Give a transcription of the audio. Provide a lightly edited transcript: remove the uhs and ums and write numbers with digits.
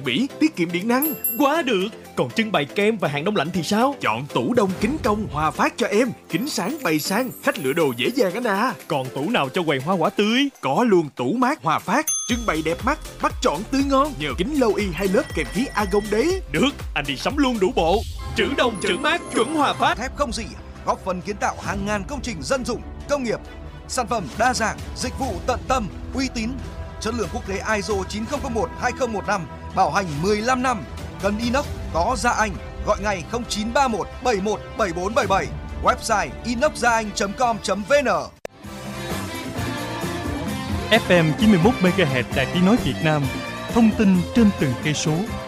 Bỉ, tiết kiệm điện năng. Quá được. Còn trưng bày kem và hàng đông lạnh thì sao? Chọn tủ đông kính công Hòa Phát cho em. Kính sáng bày sang, khách lựa đồ dễ dàng anh à. Còn tủ nào cho quầy hoa quả tươi? Có luôn tủ mát Hòa Phát, trưng bày đẹp mắt, bắt chọn tươi ngon nhờ kính lâu y hai lớp kèm khí argon đấy. Được, anh đi sắm luôn đủ bộ. Trữ đông trữ mát chuẩn Hòa Phát. Thép không rỉ, góp phần kiến tạo hàng ngàn công trình dân dụng, công nghiệp. Sản phẩm đa dạng, dịch vụ tận tâm, uy tín, chất lượng quốc tế ISO 9001/2015, bảo hành 15 năm. Cần inox có Gia Anh, gọi ngay 0931 71 7477, website inoxgiaanh.com.vn. FM 91 MHz Đài Tiếng nói Việt Nam, thông tin trên từng cây số.